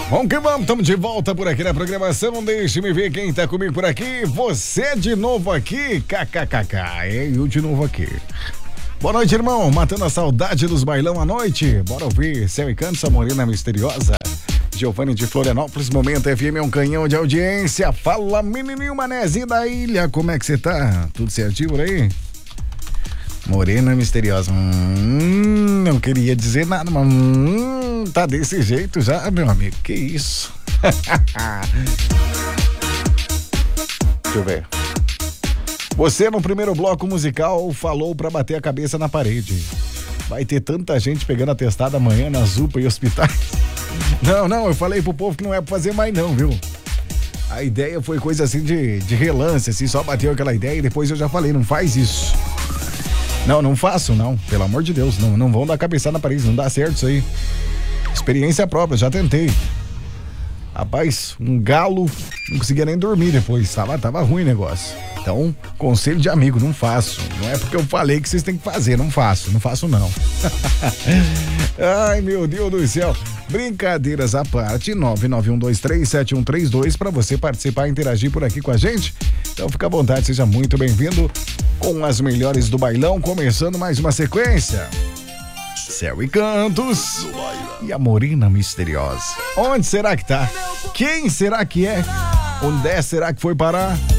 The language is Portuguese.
Vamos que vamos, estamos de volta por aqui na programação. Deixe-me ver quem tá comigo por aqui. Você de novo aqui, kkkk. Eu de novo aqui. Boa noite, irmão. Matando a saudade dos bailão à noite. Bora ouvir Céu e Cantos, a Morena Misteriosa. Giovanni de Florianópolis, Momento FM é um canhão de audiência. Fala, menininho manezinho da ilha. Como é que você tá? Tudo certinho por aí? Morena Misteriosa. Não queria dizer nada, mas tá desse jeito já, meu amigo. Que isso? Deixa eu ver. Você no primeiro bloco musical falou pra bater a cabeça na parede. Vai ter tanta gente pegando atestado amanhã nas UPA e hospitais. Não, eu falei pro povo que não é pra fazer mais não, viu? A ideia foi coisa assim de relance, assim, só bateu aquela ideia e depois eu já falei, não faz isso. Não faço, não. Pelo amor de Deus, não vão dar cabeçada na parede, não dá certo isso aí. Experiência própria, já tentei. Rapaz, um galo, não conseguia nem dormir depois, tava ruim o negócio. Então, conselho de amigo, não faço. Não é porque eu falei que vocês têm que fazer, não faço não. Ai, meu Deus do céu. Brincadeiras à parte, 991237132 para você participar e interagir por aqui com a gente. Então fica à vontade, seja muito bem-vindo com as melhores do bailão, começando mais uma sequência. Céu e Cantos e a Morena Misteriosa. Onde será que tá? Quem será que é? Onde será que foi parar?